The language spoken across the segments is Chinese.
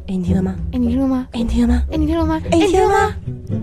你听了吗？ 你听了吗？ 你听了吗？ 你听了吗？ 你听了吗？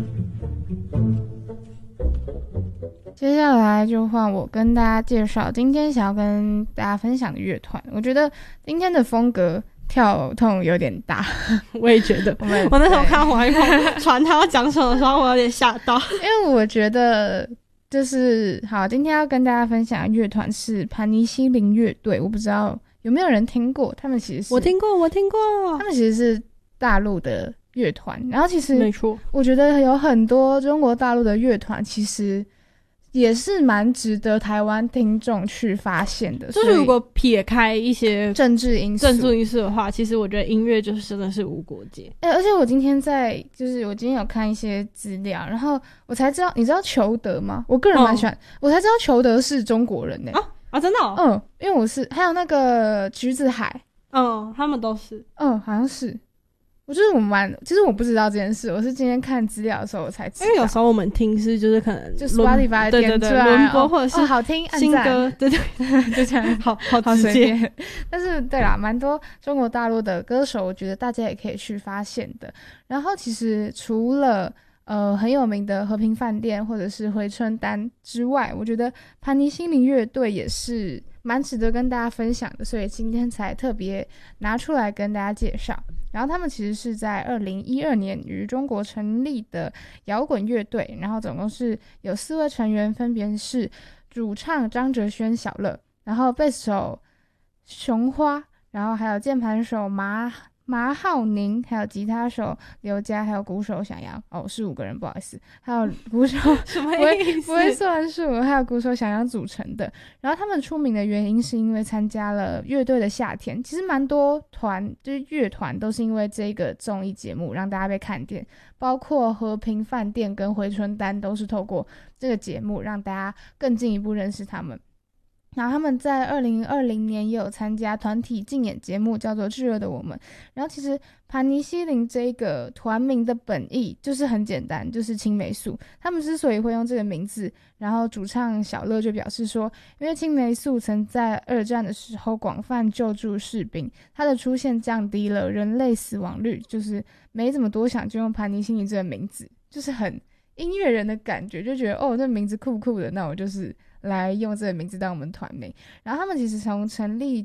接下来就换我跟大家介绍今天想要跟大家分享的乐团。我觉得今天的风格跳动有点大， 我也觉得。我那时候看到黄一鹏传他要讲什么的时候，我有点吓到， 因为我觉得就是好，今天要跟大家分享的乐团是盘尼西林乐队。我不知道有没有人听过，他们其实是我听过， 他们其实是大陆的乐团。然后其实没错， 我觉得有很多中国大陆的乐团其实也是蛮值得台湾听众去发现的。 就是如果撇开一些政治因素的话，其实我觉得音乐就是真的是无国界。 而且我今天我今天有看一些资料，然后我才知道，你知道裘德吗？我个人蛮喜欢，我才知道裘德是中国人呢。 真的哦？ 因为还有那个橘子海， 他们都是， 好像是。其实我不知道这件事，我是今天看资料的时候我才知道。 因为有时候我们听是就是可能就 Spotify 点出来轮播或者是好听新歌，对对就这样， 好直接。 但是对啦，蛮多中国大陆的歌手，我觉得大家也可以去发现的。然后其实除了很有名的和平饭店或者是回春丹之外，我觉得盘尼西林乐队也是蛮值得跟大家分享的，所以今天才特别拿出来跟大家介绍。然后他们其实是在2012年于中国成立的摇滚乐队，然后总共是有4位成员，分别是主唱张哲轩、小乐，然后贝斯手熊花，然后还有键盘手马浩宁，还有吉他手刘佳，还有鼓手小杨。是5个人，不好意思。还有鼓手什么意思？ 不会算数。还有鼓手小杨组成的。然后他们出名的原因是因为参加了乐队的夏天，其实蛮多就是乐团都是因为这个综艺节目让大家被看见，包括和平饭店跟回春丹都是透过这个节目让大家更进一步认识他们。然后他们在2020年也有参加团体竞演节目，叫做《炙热的我们》。然后其实盘尼西林这个团名的本意就是很简单，就是青霉素。他们之所以会用这个名字，然后主唱小乐就表示说，因为青霉素曾在2战的时候广泛救助士兵，它的出现降低了人类死亡率，就是没怎么多想就用盘尼西林这个名字，就是很音乐人的感觉，就觉得这名字酷酷的，那我就是来用这个名字当我们团名。然后他们其实从成立